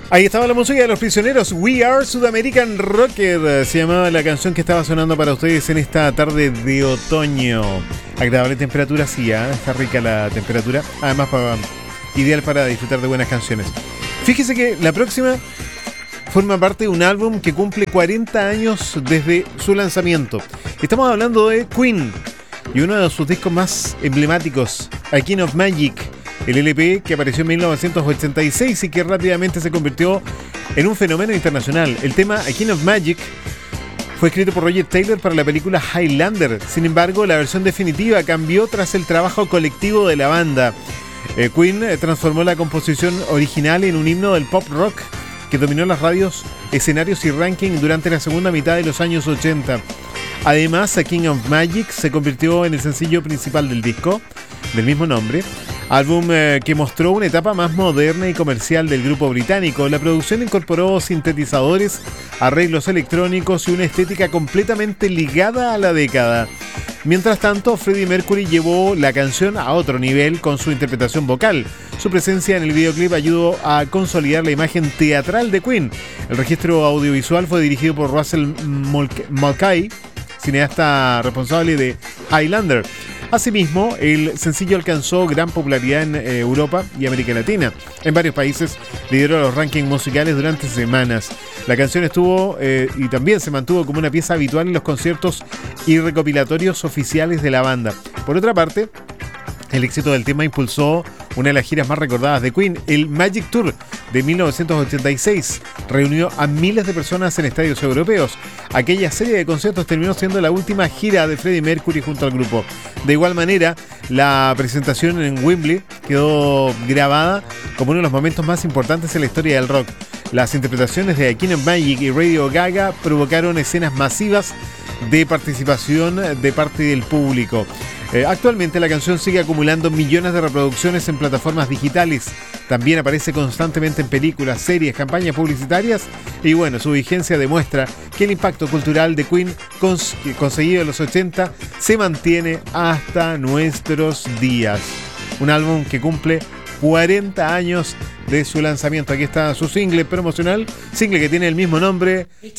Ahí estaba la música de Los Prisioneros. We Are Sudamerican Rocker se llamaba la canción que estaba sonando para ustedes en esta tarde de otoño. Agradable temperatura, sí, está rica la temperatura. Además, ideal para disfrutar de buenas canciones. Fíjese que la próxima forma parte de un álbum que cumple 40 años desde su lanzamiento. Estamos hablando de Queen y uno de sus discos más emblemáticos, A King of Magic. El LP que apareció en 1986 y que rápidamente se convirtió en un fenómeno internacional. El tema A King of Magic fue escrito por Roger Taylor para la película Highlander. Sin embargo, la versión definitiva cambió tras el trabajo colectivo de la banda. Queen transformó la composición original en un himno del pop rock que dominó las radios, escenarios y ranking durante la segunda mitad de los años 80. Además, A King of Magic se convirtió en el sencillo principal del disco, del mismo nombre, álbum que mostró una etapa más moderna y comercial del grupo británico. La producción incorporó sintetizadores, arreglos electrónicos y una estética completamente ligada a la década. Mientras tanto, Freddie Mercury llevó la canción a otro nivel con su interpretación vocal. Su presencia en el videoclip ayudó a consolidar la imagen teatral de Queen. El registro audiovisual fue dirigido por Russell Mulcahy, cineasta responsable de Highlander. Asimismo, el sencillo alcanzó gran popularidad en Europa y América Latina. En varios países lideró los rankings musicales durante semanas. La canción estuvo y también se mantuvo como una pieza habitual en los conciertos y recopilatorios oficiales de la banda. Por otra parte, el éxito del tema impulsó una de las giras más recordadas de Queen. El Magic Tour de 1986 reunió a miles de personas en estadios europeos. Aquella serie de conciertos terminó siendo la última gira de Freddie Mercury junto al grupo. De igual manera, la presentación en Wembley quedó grabada como uno de los momentos más importantes en la historia del rock. Las interpretaciones de A King of Magic y Radio Gaga provocaron escenas masivas de participación de parte del público. Actualmente la canción sigue acumulando millones de reproducciones en plataformas digitales. También aparece constantemente en películas, series, campañas publicitarias y bueno, su vigencia demuestra que el impacto cultural de Queen conseguido en los 80 se mantiene hasta nuestros días. Un álbum que cumple 40 años de su lanzamiento. Aquí está su single promocional, single que tiene el mismo nombre,